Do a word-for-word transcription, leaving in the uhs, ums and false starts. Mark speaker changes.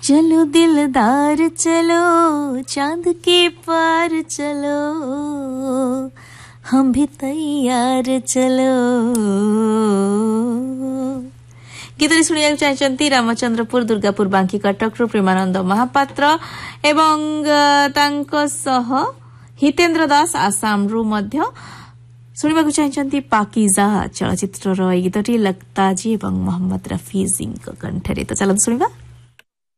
Speaker 1: चलो दिलदार चलो चांद के पार चलो हम भी तैयार चलो। गीतटी शुणिया चाहिए रामचंद्रपुर दुर्गापुर बांकी कटक प्रेमानंद महापात्र एवं तांको सह हितेन्द्र दास आसाम रु मध्य शुणा चाहिए पाकीजा चलचित्र गीतटी लताजी एवं मोहम्मद रफी जी कंठरे। तो चलो शुणा।